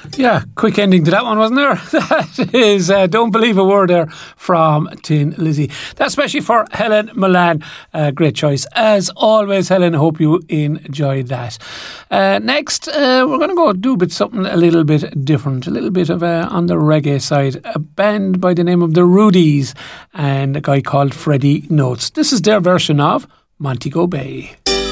Yeah, quick ending to that one, wasn't there? That is Don't Believe a Word there from Tin Lizzy. That's especially for Helen Milan. Great choice. As always, Helen, hope you enjoyed that. Next, we're going to go do something a little bit different, a little bit of on the reggae side. A band by the name of the Rudies and a guy called Freddie Notes. This is their version of Montego Bay.